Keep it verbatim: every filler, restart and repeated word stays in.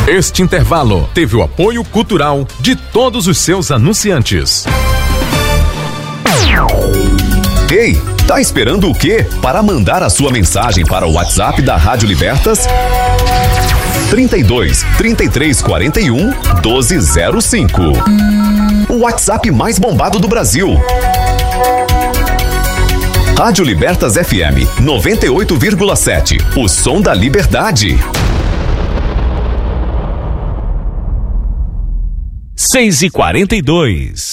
Este intervalo teve o apoio cultural de todos os seus anunciantes. Ei, tá esperando o quê? Para mandar a sua mensagem para o WhatsApp da Rádio Libertas? trinta e dois, trinta e três, quarenta e um, doze zero cinco. O WhatsApp mais bombado do Brasil. Rádio Libertas F M noventa e oito vírgula sete. O som da liberdade. seis e quarenta e dois.